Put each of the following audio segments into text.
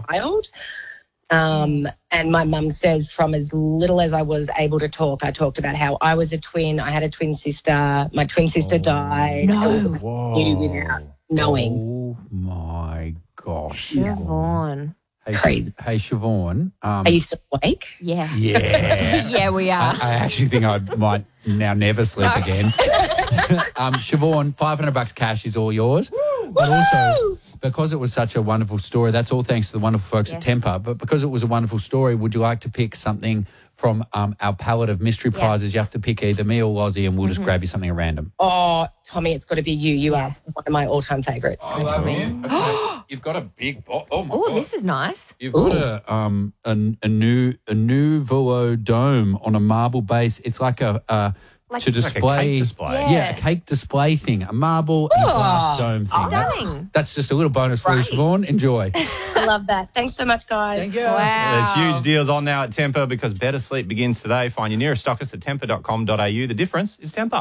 child. And my mum says from as little as I was able to talk, I talked about how I was a twin. I had a twin sister. My twin sister died. No. I was knew without knowing. Oh, my gosh. Siobhan. Hey, Crazy. Hey, Siobhan. Are you still awake? Yeah. Yeah. Yeah, we are. I actually think I might now never sleep again. Siobhan, $500 cash is all yours. But also, because it was such a wonderful story, that's all thanks to the wonderful folks at Temper, but because it was a wonderful story, would you like to pick something from our palette of mystery prizes? You have to pick either me or Lozzie, and we'll just grab you something at random. Oh, Tommy, it's got to be you. You are one of my all-time favourites. I love you. Okay. You've got a big box. Oh, my Oh, God. this is nice. You've got a new Volo dome on a marble base. It's like a to display. Like a cake display. Yeah, a cake display thing. A marble and a glass dome thing. Stunning. That's just a little bonus for you, Siobhan. Enjoy. I love that. Thanks so much, guys. Thank you. There's Wow. huge deals on now at Temper because better sleep begins today. Find your nearest stockist at temper.com.au. The difference is Temper.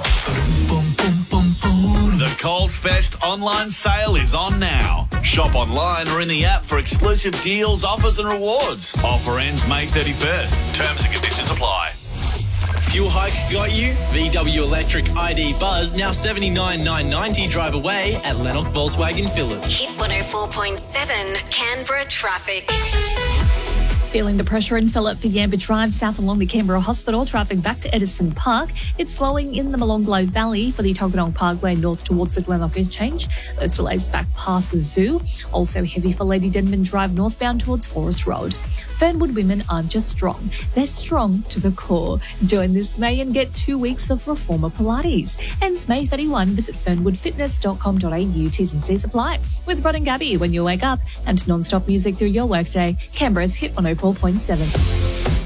The Coles Fest online sale is on now. Shop online or in the app for exclusive deals, offers and rewards. Offer ends May 31st. Terms and conditions apply. Fuel hike got you? VW Electric ID Buzz now $79,990 drive away at Lennox Volkswagen Phillip. Hit 104.7 Canberra traffic. Feeling the pressure in Phillip for Yamba Drive south along the Canberra Hospital, traffic back to Edison Park. It's slowing in the Molonglo Valley for the Tuggeranong Parkway north towards the Glenlock Interchange. Those delays back past the zoo. Also heavy for Lady Denman Drive northbound towards Forest Road. Fernwood women aren't just strong, they're strong to the core. Join this May and get 2 weeks of Reformer Pilates. Ends May 31. Visit fernwoodfitness.com.au. T's and C's apply. With Rod and Gabby when you wake up and non-stop music through your workday. Canberra's Hit 104.7.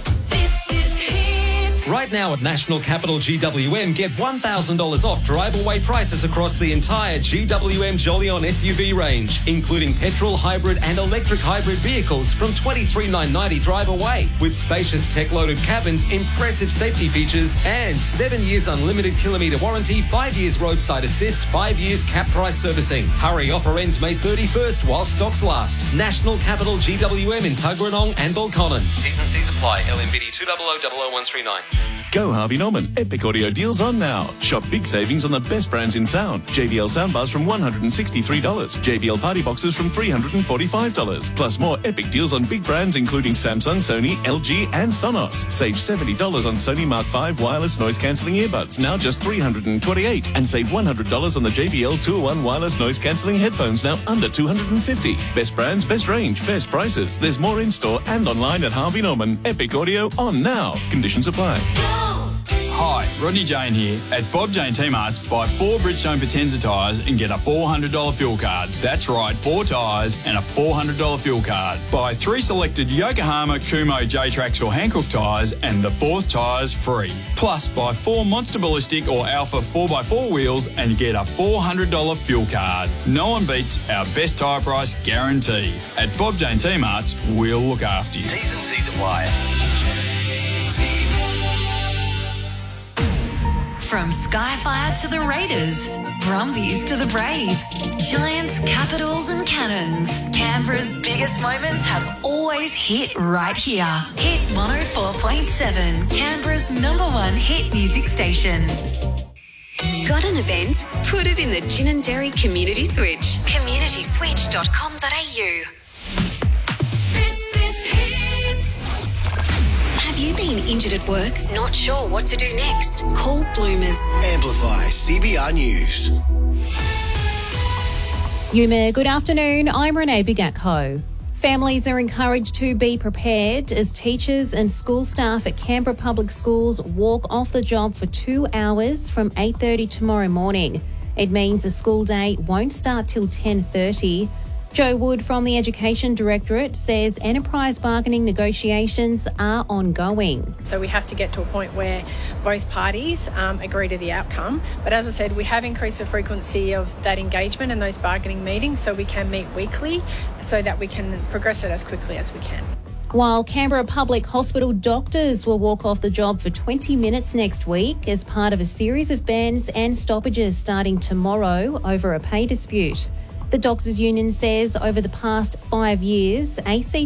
Right now at National Capital GWM, get $1,000 off drive-away prices across the entire GWM Jolyon SUV range, including petrol, hybrid and electric hybrid vehicles from $23,990 drive away. With spacious tech-loaded cabins, impressive safety features and 7 years unlimited kilometre warranty, 5 years roadside assist, 5 years cap price servicing. Hurry, offer ends May 31st while stocks last. National Capital GWM in Tuggeranong and Balconnen. T's and C's apply. LMBD 2000139. Go Harvey Norman. Epic audio deals on now. Shop big savings on the best brands in sound. JBL soundbars from $163. JBL party boxes from $345. Plus more epic deals on big brands including Samsung, Sony, LG and Sonos. Save $70 on Sony Mark V wireless noise cancelling earbuds, now just $328. And save $100 on the JBL 201 wireless noise cancelling headphones, now under $250. Best brands, best range, best prices. There's more in store and online at Harvey Norman. Epic audio on now. Conditions apply. Hi, Rodney Jane here. At Bob Jane T-Marts, buy 4 Bridgestone Potenza tyres and get a $400 fuel card. That's right, 4 tyres and a $400 fuel card. Buy 3 selected Yokohama, Kumo, J-Trax or Hankook tyres and the 4th tyre's free. Plus, buy 4 Monster Ballistic or Alpha 4x4 wheels and get a $400 fuel card. No one beats our best tyre price guarantee. At Bob Jane T-Marts, we'll look after you. T's and C's apply. From Skyfire to the Raiders, Brumbies to the Brave, Giants, Capitals and Cannons, Canberra's biggest moments have always hit right here. Hit 104.7, Canberra's #1 hit music station. Got an event? Put it in the Gin and Dairy Community Switch. communityswitch.com.au. Have you been injured at work? Not sure what to do next? Call Bloomers. Amplify CBR News. Yuma, good afternoon. I'm Renee Bigakho. Families are encouraged to be prepared as teachers and school staff at Canberra Public Schools walk off the job for 2 hours from 8:30 tomorrow morning. It means the school day won't start till 10:30. Joe Wood from the Education Directorate says enterprise bargaining negotiations are ongoing. So we have to get to a point where both parties agree to the outcome. But as I said, we have increased the frequency of that engagement and those bargaining meetings so we can meet weekly so that we can progress it as quickly as we can. While Canberra Public Hospital doctors will walk off the job for 20 minutes next week as part of a series of bans and stoppages starting tomorrow over a pay dispute. The Doctors' Union says over the past 5 years, ACT